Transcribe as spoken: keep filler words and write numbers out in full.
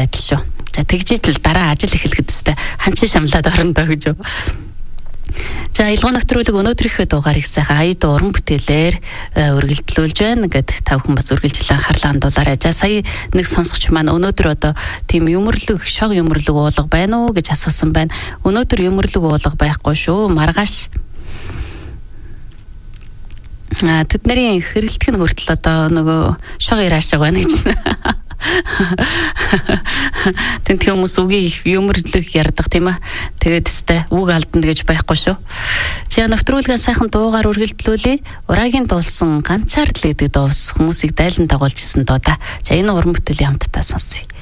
байдал шүү. За тэгжижил дараа ажил эхлэхэд өстэй ханчин шамлаад орно доо гэж. За илгоо нэвтрүүлэг өнөөдрийнхөө дугаарыг сайхан аяд уран бүтээлээр үргэлжлүүлж байна гэд та бүхэн бас үргэлжлэн анхаарлаа хандуулаарай. За сая нэг сонсогч маань өнөөдөр одоо тийм юмрлаг, шог юмрлаг уулга байна уу гэж асуусан байна. Өнөөдөр юмрлаг уулга байхгүй шүү. Маргааш а тэдний хэрэлдэх нь хүртэл одоо нөгөө шог ираашиг байна гэж. Тэнт хүмүүс үгийг юмрлаг ярьдаг тийм ээ. Тэгээд тест үг алдна гэж байхгүй шүү. Чи нэвтрүүлгээ сайхан дуугаар үргэлжлүүлээ. Урагийн дуулсан ганцаар л гэдэг дуус хүмүүсийг дайлан дагуулж исэн доо да. За энэ уран бүтээлийн хамтдаа сонсъё.